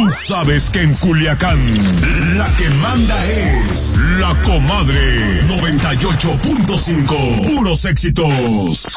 Tú sabes que en Culiacán la que manda es la Comadre 98.5. Puros éxitos.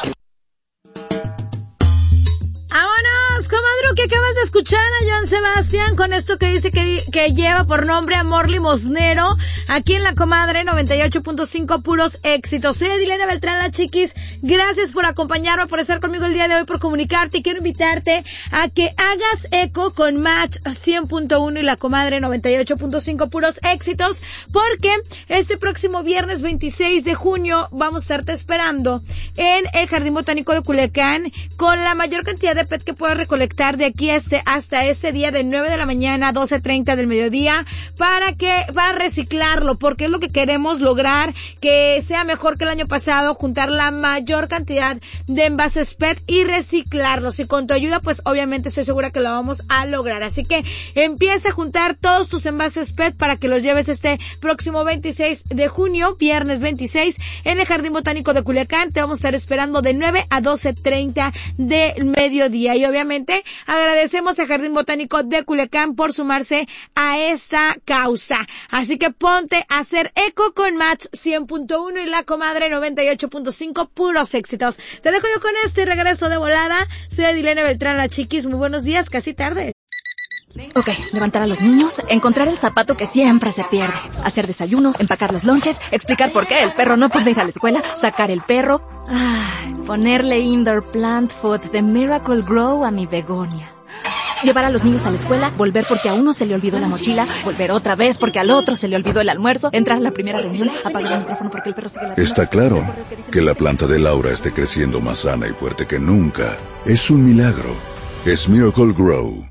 ¡Vámonos, comadre! Que acabas de escuchar a Joan Sebastián con esto que dice que lleva por nombre Amor Limosnero, aquí en la Comadre 98.5, puros éxitos. Soy Adilena Beltrán, la chiquis. Gracias por acompañarme, por estar conmigo el día de hoy, por comunicarte, y quiero invitarte a que hagas eco con Match 100.1 y la Comadre 98.5, puros éxitos, porque este próximo viernes 26 de junio vamos a estarte esperando en el Jardín Botánico de Culiacán con la mayor cantidad de PET que puedas recolectar de aquí hasta ese día de 9 de la mañana a 12:30 del mediodía para reciclarlo, porque es lo que queremos lograr, que sea mejor que el año pasado, juntar la mayor cantidad de envases PET y reciclarlos, y con tu ayuda pues obviamente estoy segura que lo vamos a lograr. Así que empieza a juntar todos tus envases PET para que los lleves este próximo 26 de junio, viernes 26, en el Jardín Botánico de Culiacán. Te vamos a estar esperando de 9 a 12:30 del mediodía, y obviamente agradecemos al Jardín Botánico de Culiacán por sumarse a esta causa. Así que ponte a hacer eco con Match 100.1 y la Comadre 98.5, puros éxitos. Te dejo yo con esto y regreso de volada. Soy Adilena Beltrán, la chiquis. Muy buenos días, casi tarde. Ok, levantar a los niños, encontrar el zapato que siempre se pierde, hacer desayuno, empacar los lonches, explicar por qué el perro no puede ir a la escuela, sacar el perro, ponerle indoor plant food de Miracle Grow a mi begonia. Llevar a los niños a la escuela, volver porque a uno se le olvidó la mochila, volver otra vez porque al otro se le olvidó el almuerzo, entrar a la primera reunión, apagar el micrófono porque el perro sigue la... Está claro que la planta de Laura esté creciendo más sana y fuerte que nunca. Es un milagro. Es Miracle Grow.